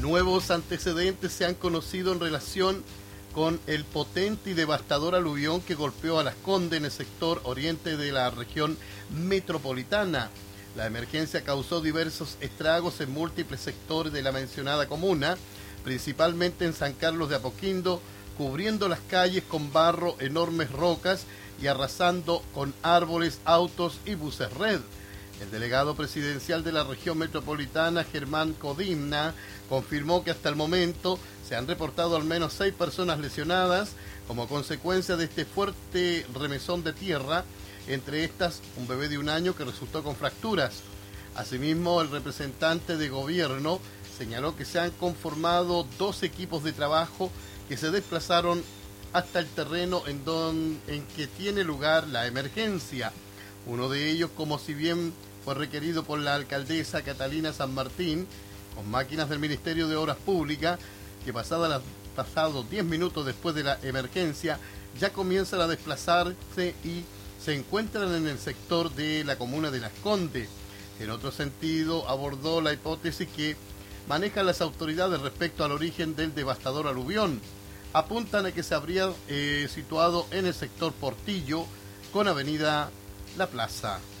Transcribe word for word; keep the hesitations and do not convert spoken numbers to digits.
Nuevos antecedentes se han conocido en relación con el potente y devastador aluvión que golpeó a Las Condes en el sector oriente de la región metropolitana. La emergencia causó diversos estragos en múltiples sectores de la mencionada comuna, principalmente en San Carlos de Apoquindo, cubriendo las calles con barro, enormes rocas y arrasando con árboles, autos y buses red. El delegado presidencial de la región metropolitana, Germán Codimna, confirmó que hasta el momento se han reportado al menos seis personas lesionadas como consecuencia de este fuerte remesón de tierra, entre estas un bebé de un año que resultó con fracturas. Asimismo, el representante de gobierno señaló que se han conformado dos equipos de trabajo que se desplazaron hasta el terreno en, don, en que tiene lugar la emergencia. Uno de ellos, como si bien fue requerido por la alcaldesa Catalina San Martín, con máquinas del Ministerio de Obras Públicas, que pasada las, pasados diez minutos después de la emergencia, ya comienzan a desplazarse y se encuentran en el sector de la comuna de Las Condes. En otro sentido, abordó la hipótesis que manejan las autoridades respecto al origen del devastador aluvión. Apuntan a que se habría eh, situado en el sector Portillo con avenida La Plaza.